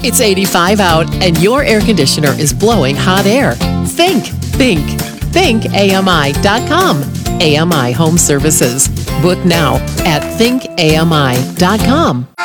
It's 85 out and your air conditioner is blowing hot air. Think AMI.com. AMI Home Services. Book now at thinkami.com.